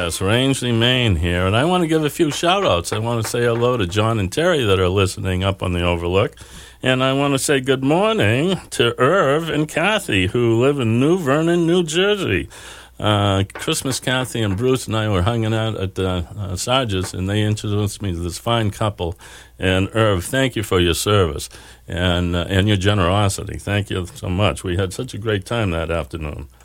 Yes, Rangeley, Maine here. And I want to give a few shout-outs. I want to say hello to John and Terry that are listening up on the Overlook. And I want to say good morning to Irv and Kathy, who live in New Vernon, New Jersey. Christmas, Kathy and Bruce and I were hanging out at Sarge's, and they introduced me to this fine couple. And Irv, thank you for your service and your generosity. Thank you so much. We had such a great time that afternoon.